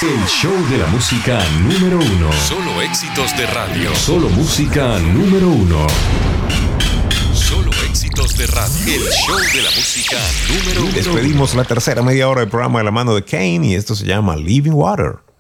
El show de la música número uno. Solo éxitos de radio. Solo música número uno. Solo éxitos de radio. El show de la música número uno. Despedimos la tercera media hora del programa de la mano de Kane y esto se llama Living Water.